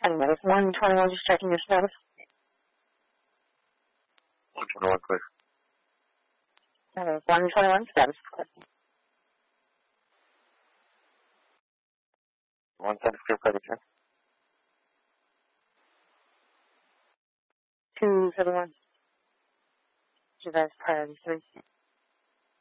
And that is 121, just checking your status. 121, clear. That is 121, status. 170, clear, private check. 271. Device priority 3.